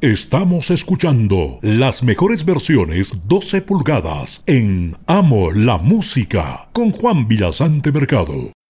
Estamos escuchando las mejores versiones 12 pulgadas en Amo la Música con Juan Villasante Mercado.